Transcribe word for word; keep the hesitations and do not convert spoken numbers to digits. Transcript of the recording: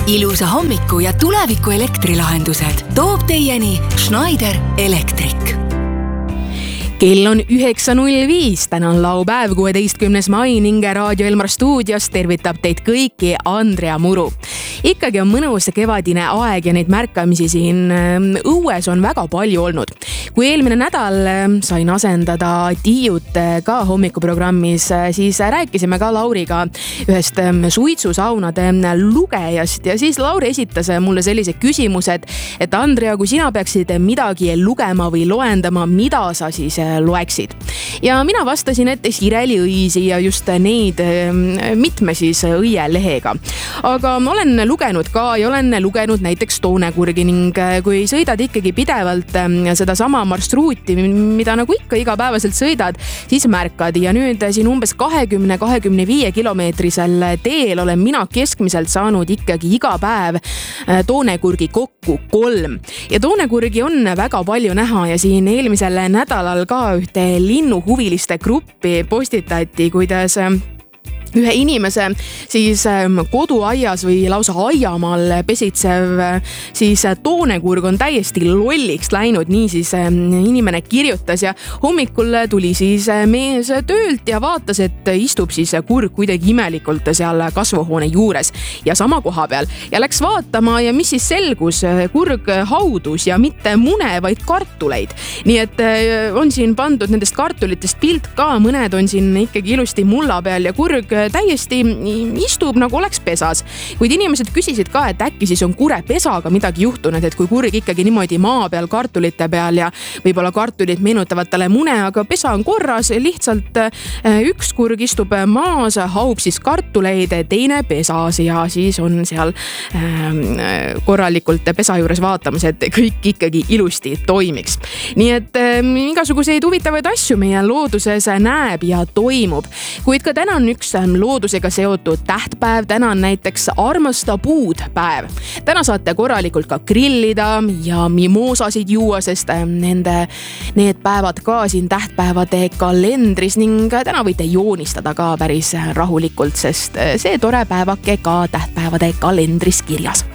ilusa hommiku ja tuleviku elektrilahendused toob teieni Schneider Electric. Kell on üheksa null viis, täna on laupäev kuueteistkümnes mai ning Raadio Elmar stuudios tervitab teid kõiki Andrea Muru. Ikkagi on mõnus kevadine aeg ja neid märkamisi siin õues on väga palju olnud. Kui eelmine nädal sain asendada Tiiut ka hommikuprogrammis, siis rääkisime ka Lauriga ühest suitsusaunade lugejast ja siis Lauri esitas mulle sellise küsimused, et Andrea, kui sina peaksid midagi lugema või loendama, mida sa siis loeksid? Ja mina vastasin, et Sireli õisi ja just neid mitme siis õielehega. Aga ma olen lugenud ka ja olen lugenud näiteks Toonekurgi ning kui sõidad ikkagi pidevalt seda sama marstruuti, mida nagu ikka igapäevaselt sõidad, siis märkad ja nüüd siin umbes kakskümmend kuni kakskümmend viis kilomeetrisel teel olen mina keskmiselt saanud ikkagi iga päev Toonekurgi kokku kolm. Ja Toonekurgi on väga palju näha ja siin eelmisel nädalal ka ühte linnuhuviliste gruppi postitati, kuidas ühe inimese siis koduaias või lausa aiamaal pesitsev siis Toonekurg on täiesti lolliks läinud, nii siis inimene kirjutas ja hommikul tuli siis mees töölt ja vaatas, et istub siis kurg kuidagi imelikult seal kasvuhoone juures ja sama koha peal ja läks vaatama ja mis siis selgus, kurg haudus ja mitte mune, vaid kartuleid. Nii et on siin pandud nendest kartulitest pilt ka, mõned on siin ikkagi ilusti mulla peal ja kurg täiesti istub nagu oleks pesas. Kuid inimesed küsisid ka, et äkki siis on kure pesaga midagi juhtunud, et kui kurg ikkagi niimoodi maa peal kartulite peal ja võib-olla kartulit meenutavad talle mune, aga pesa on korras, lihtsalt üks kurg istub maas, haub siis kartuleid, teine pesas ja siis on seal korralikult pesa juures vaatamas, et kõik ikkagi ilusti toimiks. Nii et igasuguseid huvitavaid asju meie looduses näeb ja toimub. Kuid ka täna on üks loodusega seotud tähtpäev, täna on näiteks armasta puud päev. Täna saate korralikult ka grillida ja mimoosasid juua, sest nende, need päevad ka siin tähtpäevade kalendris ning täna võite joonistada ka päris rahulikult, sest see tore päevake ka tähtpäevade kalendris kirjas.